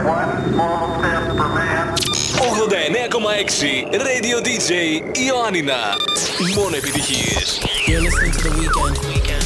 89,6 Radio DJ Ιωάννινα. Μόνο επιτυχίες. You're listening to The Weeknd.